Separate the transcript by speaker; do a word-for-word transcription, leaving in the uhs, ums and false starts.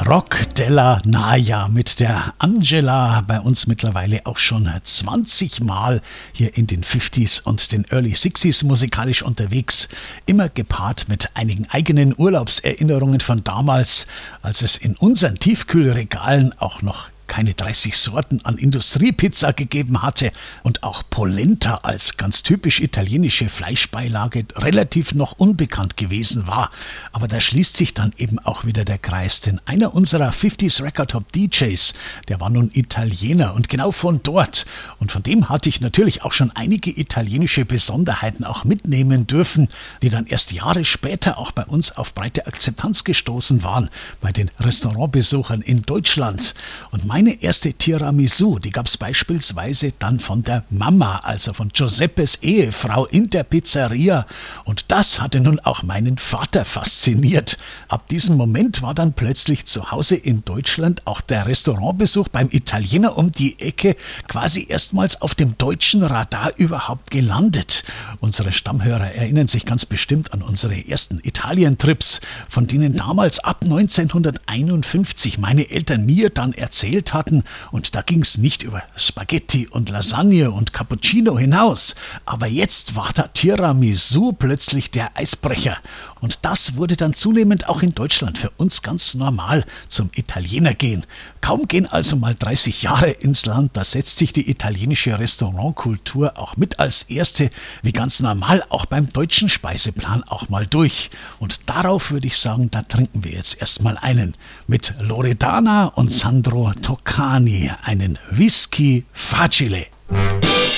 Speaker 1: Rock della Naya mit der Angela, bei uns mittlerweile auch schon zwanzig Mal hier in den fünfziger und den Early sechziger musikalisch unterwegs, immer gepaart mit einigen eigenen Urlaubserinnerungen von damals, als es in unseren Tiefkühlregalen auch noch keine dreißig Sorten an Industriepizza gegeben hatte und auch Polenta als ganz typisch italienische Fleischbeilage relativ noch unbekannt gewesen war. Aber da schließt sich dann eben auch wieder der Kreis, denn einer unserer fünfziger Record Top D Js, der war nun Italiener und genau von dort. Und von dem hatte ich natürlich auch schon einige italienische Besonderheiten auch mitnehmen dürfen, die dann erst Jahre später auch bei uns auf breite Akzeptanz gestoßen waren, bei den Restaurantbesuchern in Deutschland. Und mein Meine erste Tiramisu, die gab es beispielsweise dann von der Mama, also von Giuseppes Ehefrau in der Pizzeria. Und das hatte nun auch meinen Vater fasziniert. Ab diesem Moment war dann plötzlich zu Hause in Deutschland auch der Restaurantbesuch beim Italiener um die Ecke quasi erstmals auf dem deutschen Radar überhaupt gelandet. Unsere Stammhörer erinnern sich ganz bestimmt an unsere ersten Italien-Trips, von denen damals ab neunzehnhunderteinundfünfzig meine Eltern mir dann erzählt hatten, und da ging es nicht über Spaghetti und Lasagne und Cappuccino hinaus, aber jetzt war der Tiramisu plötzlich der Eisbrecher, und das wurde dann zunehmend auch in Deutschland für uns ganz normal zum Italiener gehen. Kaum gehen also mal dreißig Jahre ins Land, da setzt sich die italienische Restaurantkultur auch mit als erste, wie ganz normal auch beim deutschen Speiseplan auch mal durch. Und darauf würde ich sagen, da trinken wir jetzt erstmal einen mit Loredana und Sandro Toccani, einen Whisky Facile.